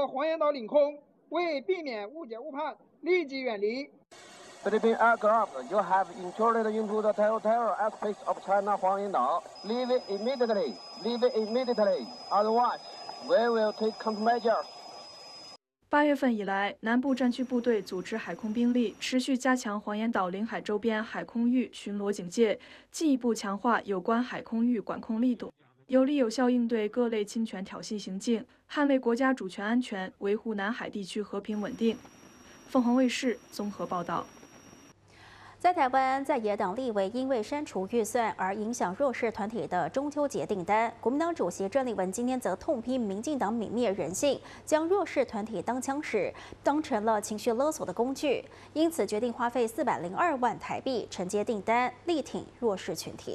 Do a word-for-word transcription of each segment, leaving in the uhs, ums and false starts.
和黄岩岛领空，为避免误解误判，立即远离。 Philippine aircraft, you have intruded into the territorial airspace of China Huangyan-Dao. Leave it immediately. Leave it immediately. Otherwise, we will take countermeasures. 八月份以来，南部战区部队组织海空兵力，持续加强黄岩岛领海周边海空域巡逻警戒，进一步强化有关海空域管控力度，有力有效应对各类侵权挑衅行径，捍卫国家主权安全，维护南海地区和平稳定。凤凰卫视综合报道。 在台湾，在野党立委因为删除预算而影响弱势团体的中秋节订单，国民党主席郑丽文今天则痛批民进党泯灭人性，将弱势团体当枪使，当成了情绪勒索的工具，因此决定花费四百零二万台币承接订单，力挺弱势群体。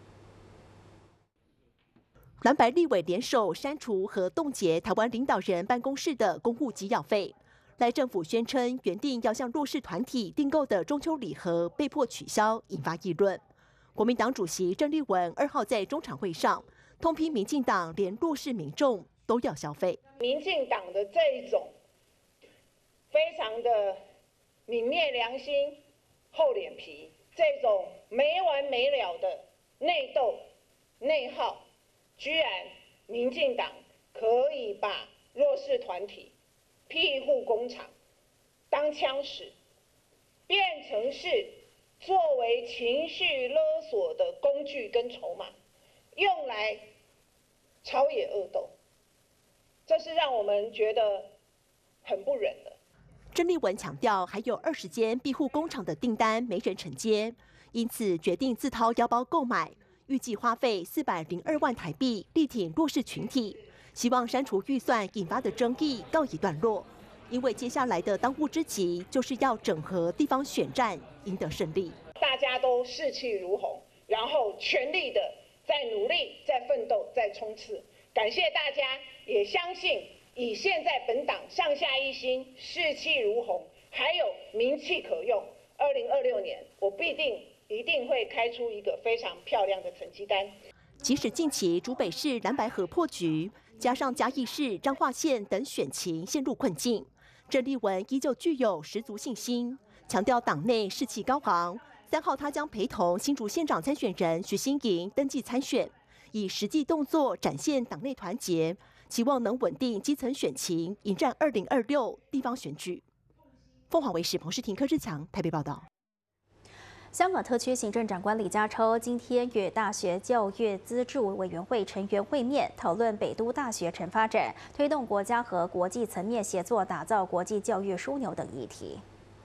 蓝白立委联手删除和冻结台湾领导人办公室的公务给养费。 赖政府宣称，原定要向弱势团体订购的中秋礼盒被迫取消，引发议论。国民党主席郑丽文二号在中常会上痛批民进党连弱势民众都要消费。 民进党的这一种非常的泯灭良心、厚脸皮，这种没完没了的内斗、内耗，居然民进党可以把弱势团体 庇护工厂当枪使，变成是作为情绪勒索的工具跟筹码，用来朝野恶斗，这是让我们觉得很不忍的。 郑丽文强调，还有二十间庇护工厂的订单没人承接，因此决定自掏腰包购买，预计花费四百零二万台币，力挺弱势群体。 希望删除预算引发的争议告一段落，因为接下来的当务之急就是要整合地方选战，赢得胜利。 大家都士气如虹，然后全力的在努力、在奋斗、在冲刺。感谢大家，也相信以现在本党上下一心、士气如虹，还有名气可用，二零二六年我必定一定会开出一个非常漂亮的成绩单。 即使近期竹北市蓝白合破局， 加上嘉义市、彰化县等选情陷入困境，郑丽文依旧具有十足信心，强调党内士气高昂。三号，他将陪同新竹县长参选人许新莹登记参选，以实际动作展现党内团结，期望能稳定基层选情，迎战二零二六地方选举。凤凰卫视彭世廷、柯志强台北报道。 香港特区行政长官李家超今天与大学教育资助委员会成员会面，讨论北都大学城发展、推动国家和国际层面协作，打造国际教育枢纽等议题。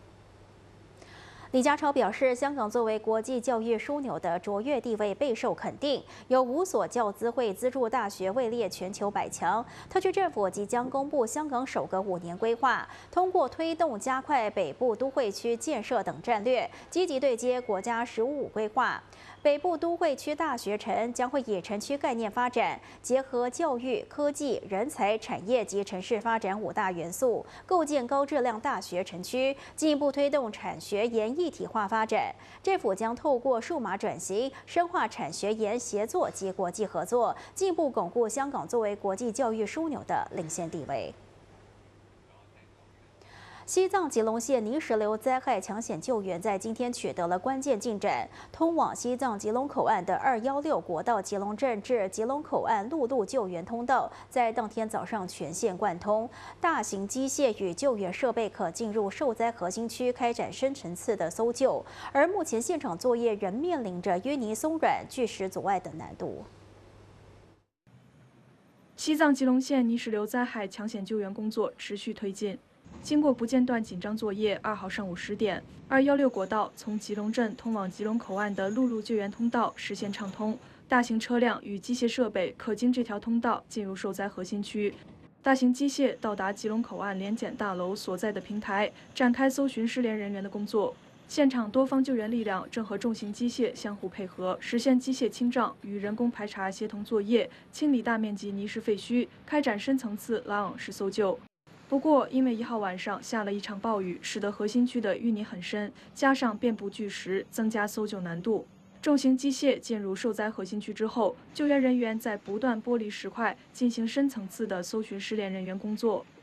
李家超表示，香港作为国际教育枢纽的卓越地位备受肯定，有五所教资会资助大学位列全球百强。特区政府即将公布香港首个五年规划，通过推动加快北部都会区建设等战略，积极对接国家“十五五”规划。 北部都会区大学城将会以城区概念发展，结合教育、科技、人才、产业及城市发展五大元素，构建高质量大学城区，进一步推动产学研一体化发展。政府将透过数码转型，深化产学研协作及国际合作，进一步巩固香港作为国际教育枢纽的领先地位。 西藏吉隆县泥石流灾害抢险救援在今天取得了关键进展。通往西藏吉隆口岸的二一六国道吉隆镇至吉隆口岸陆路救援通道，在当天早上全线贯通，大型机械与救援设备可进入受灾核心区开展深层次的搜救。而目前现场作业仍面临着淤泥松软、巨石阻碍等难度。 西藏吉隆县泥石流灾害抢险救援工作持续推进。 经过不间断紧张作业，二号上午十点，二一六国道从吉隆镇通往吉隆口岸的陆路救援通道实现畅通，大型车辆与机械设备可经这条通道进入受灾核心区。大型机械到达吉隆口岸联检大楼所在的平台，展开搜寻失联人员的工作。现场多方救援力量正和重型机械相互配合，实现机械清障与人工排查协同作业，清理大面积泥石废墟，开展深层次拉网式搜救。 不过，因为一号晚上下了一场暴雨，使得核心区的淤泥很深，加上遍布巨石，增加搜救难度。重型机械进入受灾核心区之后，救援人员在不断剥离石块，进行深层次的搜寻失联人员工作。